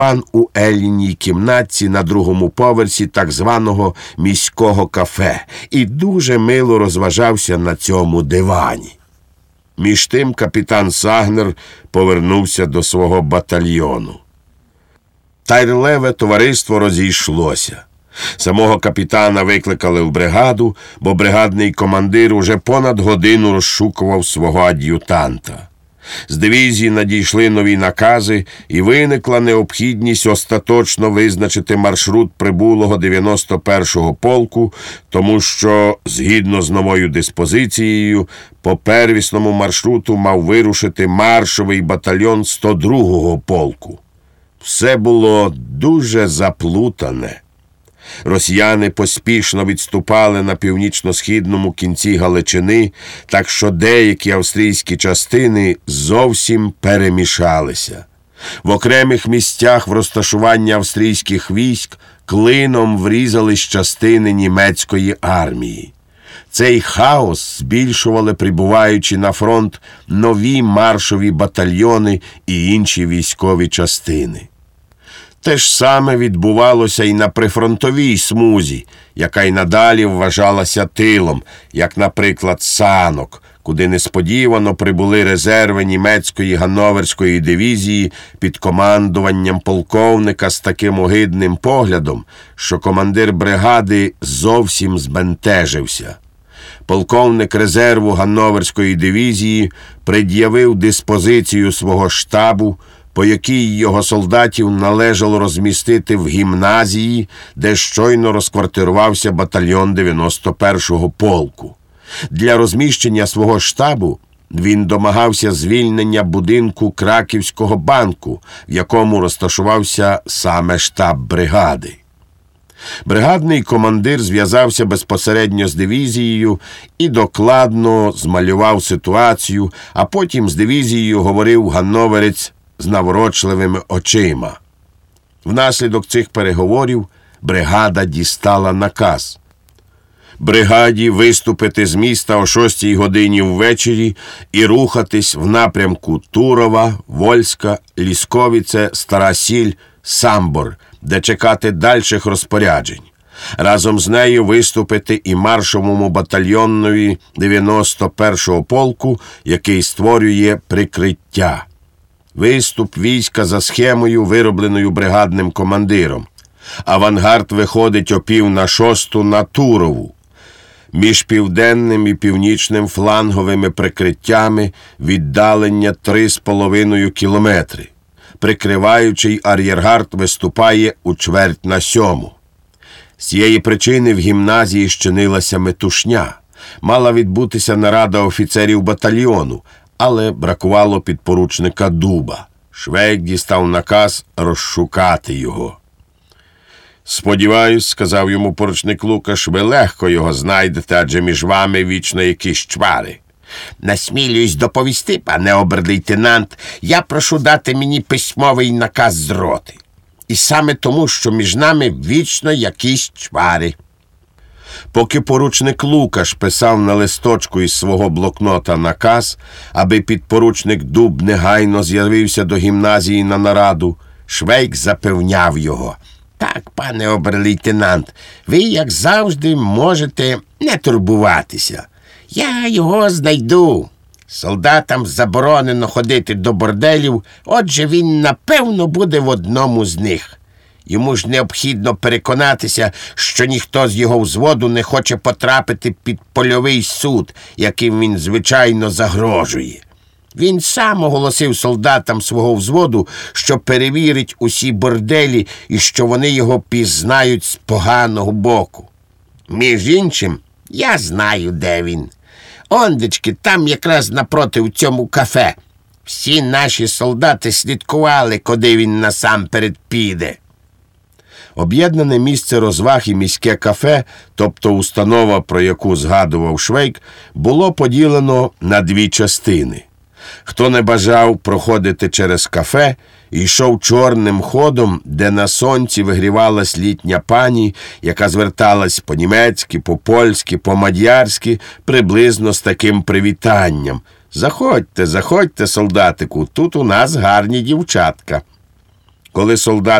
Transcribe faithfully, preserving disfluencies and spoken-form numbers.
пан у Елліній кімнатці на другому поверсі так званого міського кафе і дуже мило розважався на цьому дивані. Між тим капітан Сагнер повернувся до свого батальйону. Тайрлеве товариство розійшлося. Самого капітана викликали в бригаду, бо бригадний командир уже понад годину розшукував свого ад'ютанта. З дивізії надійшли нові накази, і виникла необхідність остаточно визначити маршрут прибулого дев'яносто першого полку, тому що, згідно з новою диспозицією, по первісному маршруту мав вирушити маршовий батальйон сто другого полку. Все було дуже заплутане. Росіяни поспішно відступали на північно-східному кінці Галичини, так що деякі австрійські частини зовсім перемішалися. В окремих місцях в розташуванні австрійських військ клином врізались частини німецької армії. Цей хаос збільшували, прибуваючи на фронт, нові маршові батальйони і інші військові частини. Те ж саме відбувалося і на прифронтовій смузі, яка й надалі вважалася тилом, як, наприклад, Санок, куди несподівано прибули резерви німецької Ганноверської дивізії під командуванням полковника з таким огидним поглядом, що командир бригади зовсім збентежився. Полковник резерву Ганноверської дивізії пред'явив диспозицію свого штабу, по якій його солдатів належало розмістити в гімназії, де щойно розквартирувався батальйон дев'яносто першого полку. Для розміщення свого штабу він домагався звільнення будинку Краківського банку, в якому розташувався саме штаб бригади. Бригадний командир зв'язався безпосередньо з дивізією і докладно змалював ситуацію, а потім з дивізією говорив ганноверець з наврочливими очима. Внаслідок цих переговорів бригада дістала наказ. Бригаді виступити з міста о шостій годині ввечері і рухатись в напрямку Турова, Вольська, Лісковіце, Стара Сіль, Самбор, де чекати дальших розпоряджень. Разом з нею виступити і маршовому батальйонові дев'яносто першого полку, який створює прикриття. Виступ війська за схемою, виробленою бригадним командиром. Авангард виходить о пів на шосту на Турову. Між південним і північним фланговими прикриттями віддалення три з половиною кілометри. Прикриваючий ар'єргард виступає у чверть на сьому. З цієї причини в гімназії щинилася метушня. Мала відбутися нарада офіцерів батальйону, але бракувало підпоручника Дуба. Швейк дістав наказ розшукати його. «Сподіваюсь, – сказав йому поручник Лукаш, – ви легко його знайдете, адже між вами вічно якісь чвари». «Насмілююсь доповісти, пане обер-лейтенант, я прошу дати мені письмовий наказ з роти. І саме тому, що між нами вічно якісь чвари». Поки поручник Лукаш писав на листочку із свого блокнота наказ, аби підпоручник Дуб негайно з'явився до гімназії на нараду, Швейк запевняв його: «Так, пане обер-лейтенант, ви, як завжди, можете не турбуватися. Я його знайду. Солдатам заборонено ходити до борделів, отже він, напевно, буде в одному з них. Йому ж необхідно переконатися, що ніхто з його взводу не хоче потрапити під польовий суд, яким він, звичайно, загрожує. Він сам оголосив солдатам свого взводу, що перевірить усі борделі і що вони його пізнають з поганого боку. Між іншим, я знаю, де він. Ондечки, там якраз напроти в цьому кафе. Всі наші солдати слідкували, куди він насамперед піде». Об'єднане місце розваг і міське кафе, тобто установа, про яку згадував Швейк, було поділено на дві частини. Хто не бажав проходити через кафе, йшов чорним ходом, де на сонці вигрівалась літня пані, яка зверталась по-німецьки, по-польськи, по-мадярськи, приблизно з таким привітанням: «Заходьте, заходьте, солдатику, тут у нас гарні дівчатка». Коли солдати